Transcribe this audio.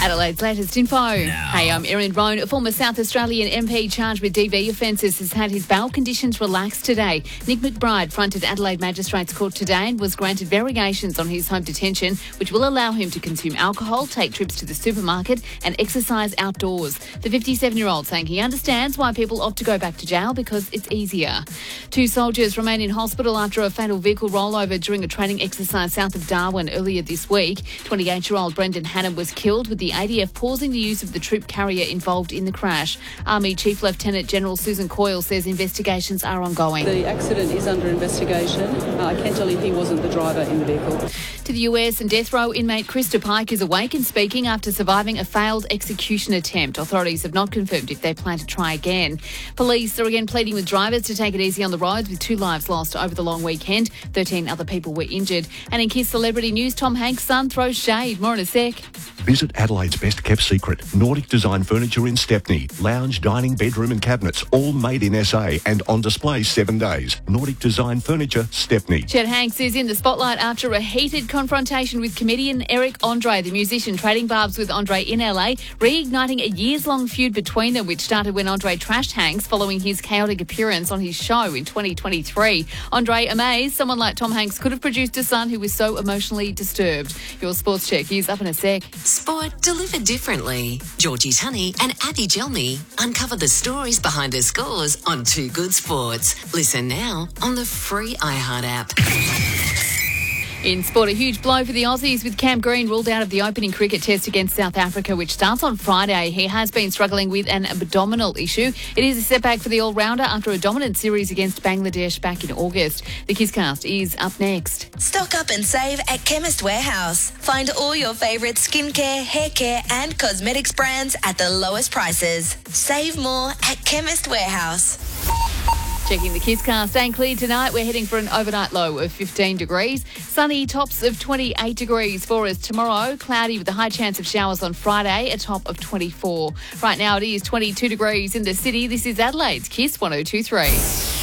Adelaide's latest info. Hey, I'm Erin Roan. A former South Australian MP charged with DV offences has had his bail conditions relaxed today. Nick McBride fronted Adelaide Magistrates Court today and was granted variations on his home detention, which will allow him to consume alcohol, take trips to the supermarket and exercise outdoors. The 57-year-old saying he understands why people opt to go back to jail because it's easier. 2 soldiers remain in hospital after a fatal vehicle rollover during a training exercise south of Darwin earlier this week. 28-year-old Brendan Hannam was killed, with the ADF pausing the use of the troop carrier involved in the crash. Army Chief Lieutenant General Susan Coyle says investigations are ongoing. The accident is under investigation. I can tell you he wasn't the driver in the vehicle. To the US, and death row inmate Krista Pike is awake and speaking after surviving a failed execution attempt. Authorities have not confirmed if they plan to try again. Police are again pleading with drivers to take it easy on the roads, with 2 lives lost over the long weekend. 13 other people were injured. And in Kiss Celebrity News, Tom Hanks' son throws shade. More in a sec. Visit Adelaide's best kept secret, Nordic Design Furniture in Stepney. Lounge, dining, bedroom and cabinets, all made in SA and on display 7 days. Nordic Design Furniture, Stepney. Chet Hanks is in the spotlight after a heated confrontation with comedian Eric Andre. The musician trading barbs with Andre in LA, reigniting a years-long feud between them, which started when Andre trashed Hanks following his chaotic appearance on his show in 2023. Andre amazed someone like Tom Hanks could have produced a son who was so emotionally disturbed. Your sports check is up in a sec. Sport delivered differently. Georgie Tunney and Abby Gelmy uncover the stories behind the scores on Too Good Sports. Listen now on the free iHeart app. In sport, a huge blow for the Aussies, with Cam Green ruled out of the opening cricket test against South Africa, which starts on Friday. He has been struggling with an abdominal issue. It is a setback for the all-rounder after a dominant series against Bangladesh back in August. The Kisscast is up next. Stock up and save at Chemist Warehouse. Find all your favourite skincare, hair care and cosmetics brands at the lowest prices. Save more at Chemist Warehouse. Checking the Kisscast, staying clear tonight. We're heading for an overnight low of 15 degrees. Sunny, tops of 28 degrees for us tomorrow. Cloudy with a high chance of showers on Friday, a top of 24. Right now it is 22 degrees in the city. This is Adelaide's Kiss 102.3.